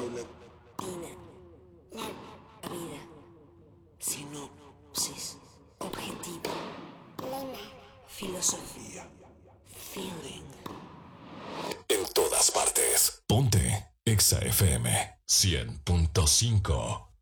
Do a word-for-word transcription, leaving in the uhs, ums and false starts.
paulatina. La vida. Sinopsis. Objetivo. Lema. Filosofía. Feeling. En todas partes. Ponte Exa F M cien punto cinco.